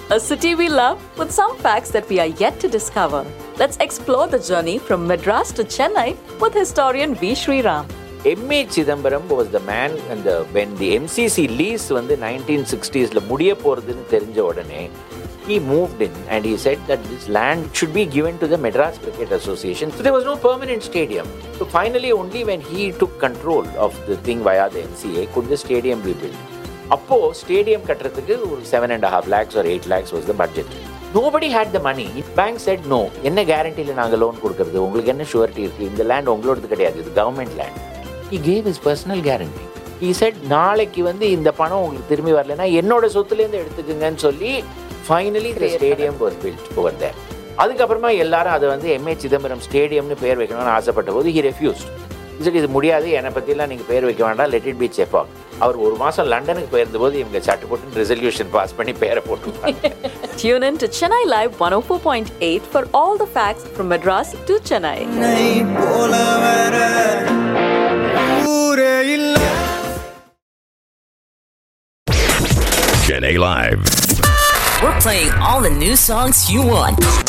a city we love with some facts that we are yet to discover. Let's explore the journey from Madras to Chennai with historian V. Sriram. M.A. Chidambaram was the man when the MCC lease வந்து 1960s முடிய போறதுன்னு தெரிஞ்ச உடனே he moved in and he said that this land should be given to the Madras Cricket Association. So there was no permanent stadium. So finally only when he took control of the thing via the MCA could the stadium be built. அப்போ stadium கட்டுறதுக்கு ஒரு 7.5 lakhs or 8 lakhs was the budget. Nobody had the money. Bank said no. என்ன கேரண்டியில் நாங்கள் loan கொடுக்கறது, உங்களுக்கு என்ன surety இருக்குது, இந்த லேண்ட் உங்களோடது கிடையாது, இது government land. He gave his personal guarantee. He said நாளைக்கு வந்து இந்த பணம் உங்களுக்கு திரும்பி வரலைன்னா என்னோட சொத்துலேருந்து எடுத்துக்குங்கன்னு சொல்லி finally the stadium was built over there. அதுக்கப்புறமா எல்லாரும் அதை வந்து M.A. சிதம்பரம் ஸ்டேடியம்னு பேர் வைக்கணும்னு ஆசைப்பட்ட போது he refused. இது முடியாது, என்னை பற்றிலாம் நீங்கள் பேர் வைக்க வேண்டாம், let it be Chepauk. அவர் ஒரு மாதம் லண்டனுக்கு போயிருந்தபோது இவங்க சட்டு போட்டு ரெசல்யூஷன் பாஸ் பண்ணி பேரை போட்டுருப்பாங்க. Tune in to Chennai Live 104.8 for all the facts from Madras to Chennai. Chennai Live. We're playing all the new songs you want.